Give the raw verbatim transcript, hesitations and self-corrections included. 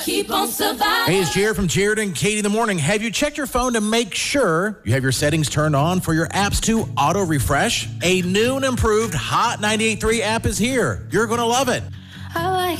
keep on surviving. Hey, it's Jared from Jared and Katie in the Morning. Have you checked your phone to make sure you have your settings turned on for your apps to auto-refresh? A new and improved Hot ninety-eight point three app is here. You're going to love it. I like